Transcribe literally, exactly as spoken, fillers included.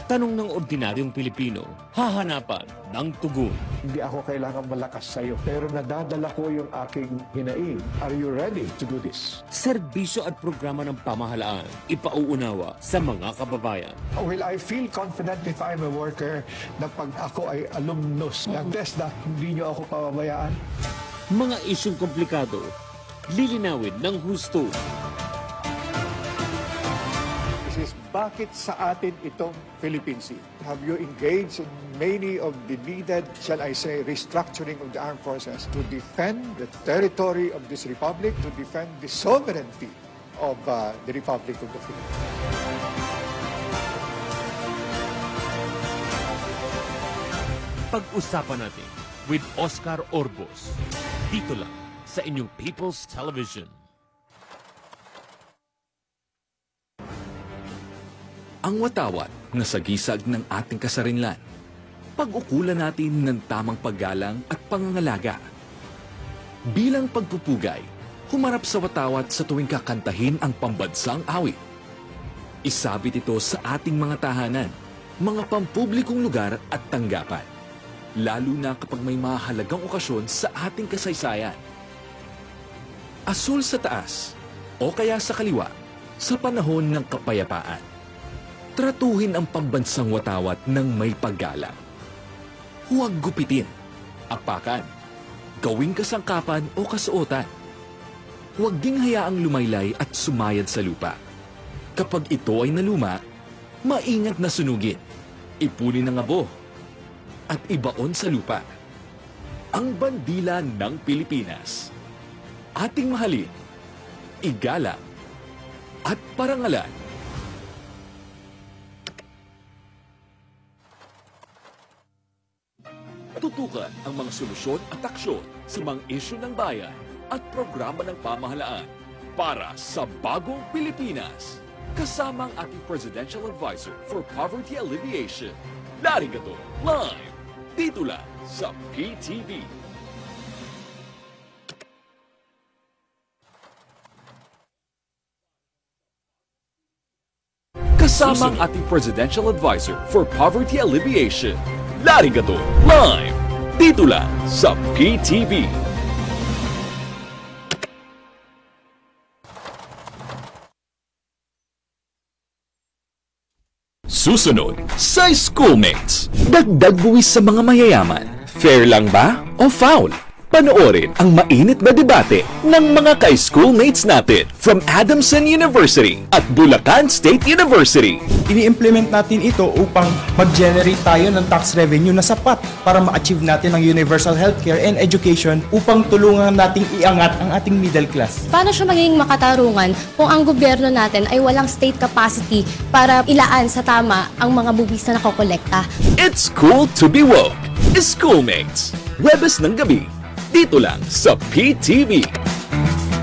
tanong ng ordinaryong Pilipino, hahanapan ng tugon. Hindi ako kailangan malakas sa'yo, pero nadadala ko yung aking hinaing. Are you ready to do this? Serbisyo at programa ng pamahalaan, ipauunawa sa mga kababayan. Well, I feel confident if I'm a worker na pag ako ay alumnus ng TESDA, hindi niyo ako pababayaan. Mga isyong komplikado, lilinawin ng husto. Is bakit sa atin itong Philippine Sea? Have you engaged in many of the needed, shall I say, restructuring of the armed forces to defend the territory of this republic, to defend the sovereignty of uh, the Republic of the Philippines? Pag-usapan natin with Oscar Orbos. Dito lang sa inyong People's Television. Ang watawat na sagisag ng ating kasarinlan. Pag-ukulan natin ng tamang paggalang at pangangalaga. Bilang pagpupugay, humarap sa watawat sa tuwing kakantahin ang pambansang awit. Isabit ito sa ating mga tahanan, mga pampublikong lugar at tanggapan. Lalo na kapag may mahalagang okasyon sa ating kasaysayan. Asul sa taas o kaya sa kaliwa sa panahon ng kapayapaan. Tratuhin ang pambansang watawat ng may paggalang. Huwag gupitin, apakan, gawing kasangkapan o kasuotan. Huwag ding hayaang lumaylay at sumayad sa lupa. Kapag ito ay naluma, maingat na sunugin, ipunin ng abo, at ibaon sa lupa. Ang bandila ng Pilipinas. Ating mahalin, igalang, at parangalan. Tutukan ang mga solusyon at aksyon sa mga isyu ng bayan at programa ng pamahalaan para sa bagong Pilipinas. Kasama ang ating Presidential Advisor for Poverty Alleviation, Larry Gato, live dito lang sa P T V. Kasama ang ating Presidential Advisor for Poverty Alleviation, Larry Gato, live dito lang sa P T V. Susunod sa Schoolmates. Dagdag buwis sa mga mayayaman. Fair lang ba o foul? Panoorin ang mainit na debate ng mga ka-schoolmates natin from Adamson University at Bulacan State University. Ini-implement natin ito upang mag-generate tayo ng tax revenue na sapat para ma-achieve natin ang universal healthcare and education upang tulungan nating iangat ang ating middle class. Paano siya magiging makatarungan kung ang gobyerno natin ay walang state capacity para ilaan sa tama ang mga bubis na nakokolekta? It's cool to be woke. Schoolmates. Webes ng gabi. Dito lang sa P T V.